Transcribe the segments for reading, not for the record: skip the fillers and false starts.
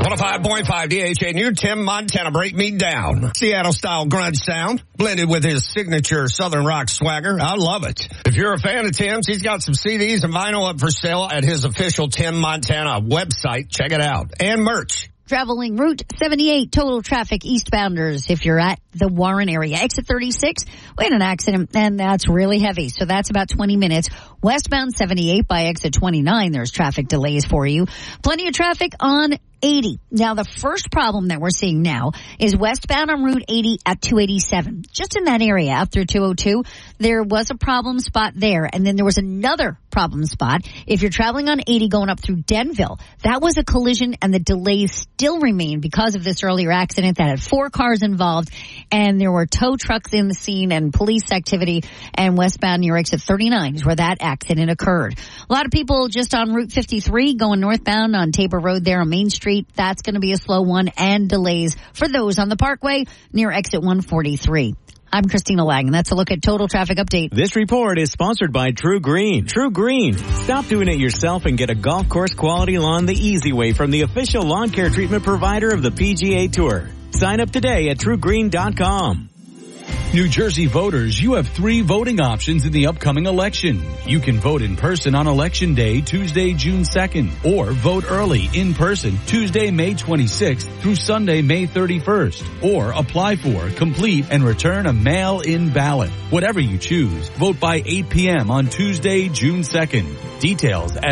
105.5 DHA New Tim Montana, Break Me Down. Seattle-style grunge sound, blended with his signature Southern rock swagger. I love it. If you're a fan of Tim's, he's got some CDs and vinyl up for sale at his official Tim Montana website. Check it out. And merch. Traveling Route 78, total traffic eastbounders. If you're at the Warren area, exit 36, we had an accident, and that's really heavy. So that's about 20 minutes. Westbound 78 by exit 29, there's traffic delays for you. Plenty of traffic on 80. Now, the first problem that we're seeing now is westbound on Route 80 at 287. Just in that area after 202, there was a problem spot there. And then there was another problem spot. If you're traveling on 80 going up through Denville, that was a collision and the delays still remain because of this earlier accident that had 4 cars involved. And there were tow trucks in the scene and police activity. And westbound near exit 39 is where that accident occurred. A lot of people just on Route 53 going northbound on Tabor Road there on Main Street. That's going to be a slow one, and delays for those on the Parkway near exit 143. I'm Christina Lang, and that's a look at Total Traffic Update. This report is sponsored by True Green. True Green. Stop doing it yourself and get a golf course quality lawn the easy way from the official lawn care treatment provider of the PGA Tour. Sign up today at TrueGreen.com. New Jersey voters, you have 3 voting options in the upcoming election. You can vote in person on Election Day, Tuesday, June 2nd, or vote early in person Tuesday, May 26th through Sunday, May 31st, or apply for, complete, and return a mail-in ballot. Whatever you choose, vote by 8 p.m. on Tuesday, June 2nd. Details at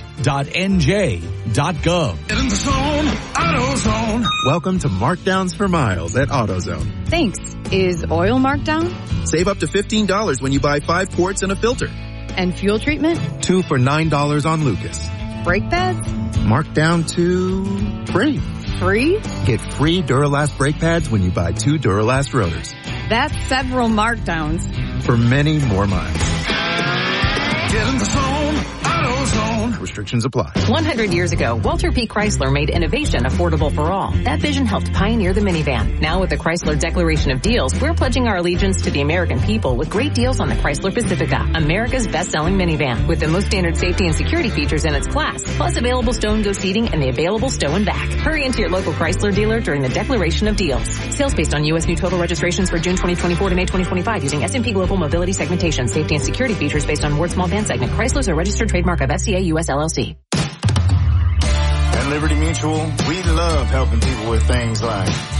vote.nj.gov. Get in the zone, AutoZone. Welcome to Markdowns for Miles at AutoZone. Thanks. Is oil marked down? Save up to $15 when you buy 5 quarts and a filter. And fuel treatment? 2 for $9 on Lucas. Brake pads? Marked down to free. Free? Get free Duralast brake pads when you buy 2 Duralast rotors. That's several markdowns. For many more miles. Get in the zone, AutoZone. Restrictions apply. 100 years ago, Walter P. Chrysler made innovation affordable for all. That vision helped pioneer the minivan. Now with the Chrysler Declaration of Deals, we're pledging our allegiance to the American people with great deals on the Chrysler Pacifica, America's best-selling minivan, with the most standard safety and security features in its class, plus available stow-and-go seating and the available stow and back. Hurry into your local Chrysler dealer during the Declaration of Deals. Sales based on U.S. new total registrations for June 2024 to May 2025 using S&P Global Mobility segmentation. Safety and security features based on Ward Small Van segment. Chrysler is a registered trademark of FCA US LLC. At Liberty Mutual, we love helping people with things like